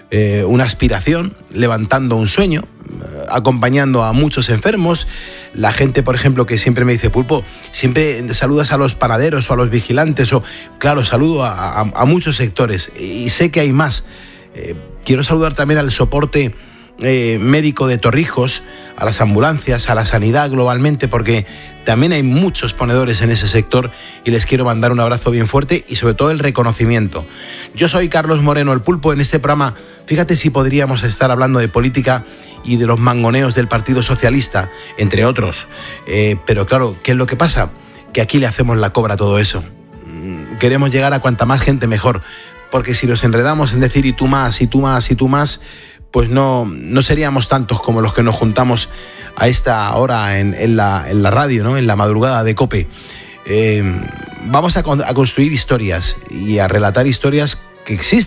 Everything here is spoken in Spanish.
una aspiración, levantando un sueño, acompañando a muchos enfermos. La gente, por ejemplo, que siempre me dice: Pulpo, siempre saludas a los panaderos o a los vigilantes, o claro, saludo a muchos sectores y sé que hay más. Quiero saludar también al soporte médico de Torrijos, a las ambulancias, a la sanidad globalmente, porque también hay muchos ponedores en ese sector y les quiero mandar un abrazo bien fuerte y sobre todo el reconocimiento. Yo soy Carlos Moreno, el Pulpo. En este programa, fíjate si podríamos estar hablando de política y de los mangoneos del Partido Socialista, entre otros. Pero claro, ¿qué es lo que pasa? Que aquí le hacemos la cobra a todo eso. Queremos llegar a cuanta más gente mejor, porque si nos enredamos en decir y tú más, y tú más, y tú más, pues no seríamos tantos como los que nos juntamos a esta hora en la radio, ¿no? En la madrugada de COPE. Vamos a construir historias y a relatar historias que existen.